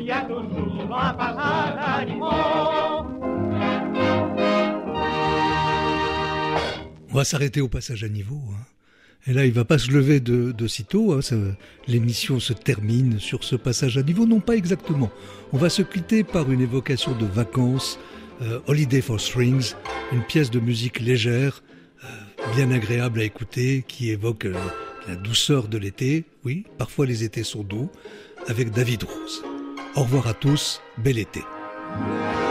Il y a toujours un passage à niveau. On va s'arrêter au passage à niveau. Et là, il ne va pas se lever de sitôt. L'émission se termine sur ce passage à niveau. Non, pas exactement. On va se quitter par une évocation de vacances, Holiday for Strings, une pièce de musique légère, bien agréable à écouter, qui évoque la douceur de l'été. Oui, parfois les étés sont doux, avec David Rose. Au revoir à tous, bel été.